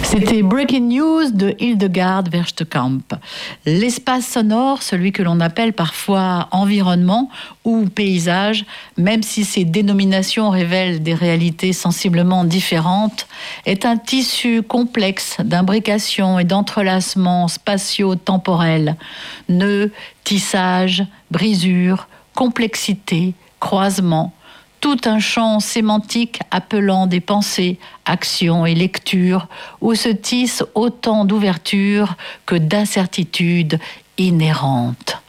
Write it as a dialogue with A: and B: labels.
A: C'était Breaking News de Hildegard Verstekamp. L'espace sonore, celui que l'on appelle parfois environnement ou paysage, même si ces dénominations révèlent des réalités sensiblement différentes, est un tissu complexe d'imbrication et d'entrelacements spatio-temporels, nœuds, tissages, brisures, complexité, croisements, tout un champ sémantique appelant des pensées, actions et lectures, où se tissent autant d'ouvertures que d'incertitudes inhérentes.